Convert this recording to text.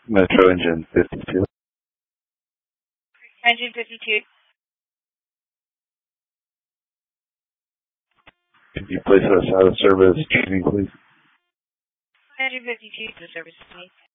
Metro Engine 52. Engine 52. Could you place us out of service training, please? Engine 52 to service, please.